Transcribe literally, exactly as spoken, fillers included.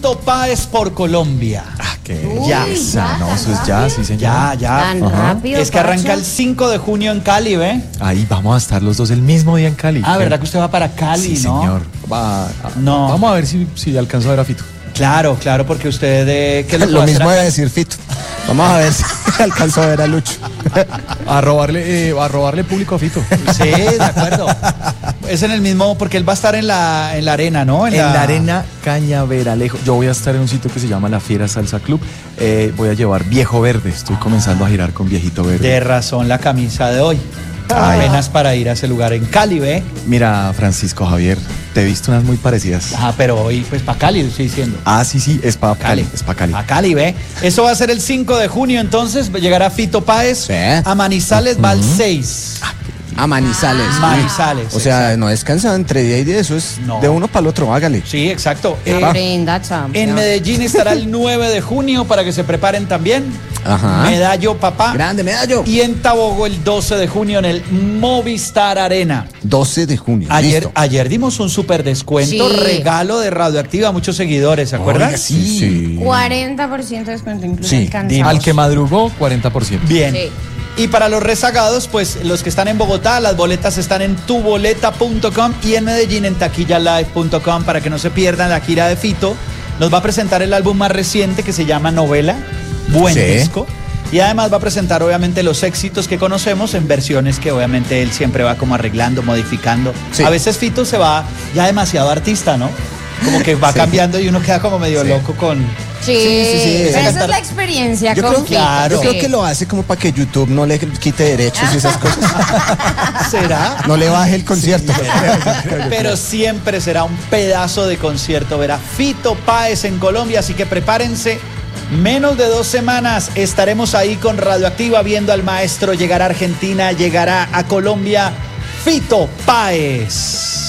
Fito Páez por Colombia. Ah, qué Uy, ya. ya, No, eso es tan ya, rápido. sí, señor. Ya, ya. Tan Ajá. rápido, Es que arranca Pacho. el cinco de junio en Cali, ¿ve? Ahí vamos a estar los dos el mismo día en Cali. Ah, ¿verdad que usted va para Cali, Sí, no? señor. Va, a- No. Vamos a ver si, si alcanzo a ver a Fito. Claro, claro, porque usted... Eh, ¿qué es que Lo va a mismo hacer debe acá? decir Fito. Vamos a ver si alcanzo a ver a Lucho. A robarle, eh, a robarle público a Fito. Sí, de acuerdo. Es en el mismo, porque él va a estar en la, en la arena, ¿no? En la arena Cañaveralejo. Yo voy a estar en un sitio que se llama La Fiera Salsa Club. Eh, voy a llevar Viejo Verde. Estoy comenzando a girar con Viejito Verde. De razón la camisa de hoy. Ay. Apenas para ir a ese lugar en Cali, ¿ve? Mira, Francisco Javier, te he visto unas muy parecidas. Ah, pero hoy, pues, para Cali, lo estoy diciendo. Ah, sí, sí, es para Cali. Cali. Es para Cali. A Cali, ¿ve? Eso va a ser el cinco de junio, entonces llegará Fito Páez. Sí. A Manizales va el seis. A Manizales. Manizales. O sea, exacto. no descansa entre día y día, eso es No. de uno para el otro, hágale. Sí, exacto. Eh, Aprenda, champion. en Medellín estará el nueve de junio para que se preparen también. Ajá. Medallo Papá. Grande medallo. Y en Tabogo el doce de junio en el Movistar Arena. doce de junio. Ayer, listo. ayer dimos un súper descuento, Sí. regalo de Radioactiva a muchos seguidores, ¿se acuerdan? Oiga, sí. sí. cuarenta por ciento de descuento, incluso Sí, alcanzamos. Al que madrugó, cuarenta por ciento. Bien. Sí. Y para los rezagados, pues los que están en Bogotá, las boletas están en tuboleta punto com y en Medellín en taquilla live punto com para que no se pierdan la gira de Fito. Nos va a presentar el álbum más reciente que se llama Novela, buen Sí. disco. Y además va a presentar obviamente los éxitos que conocemos en versiones que obviamente él siempre va como arreglando, modificando. Sí. A veces Fito se va ya demasiado artista, ¿no? Como que va Sí. cambiando y uno queda como medio Sí. loco con... Sí, Sí, sí, sí. pero esa Cantar- es la experiencia Yo con creo, Fito, claro. yo sí. creo que lo hace como para que YouTube no le quite derechos y esas cosas. ¿Será? No le baje el concierto. Pero siempre será un pedazo de concierto. Verá Fito Páez en Colombia, así que prepárense. Menos de dos semanas estaremos ahí con Radioactiva viendo al maestro llegar a Argentina, llegará a Colombia. Fito Páez.